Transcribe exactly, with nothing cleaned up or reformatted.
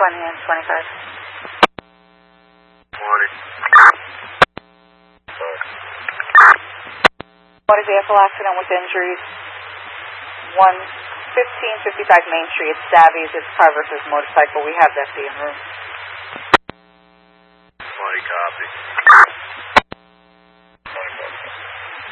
twenty and twenty-five. twenty. Motor vehicle accident with injuries. one fifteen fifty-five Main Street. It's Davies. It's car versus motorcycle. We have that being room.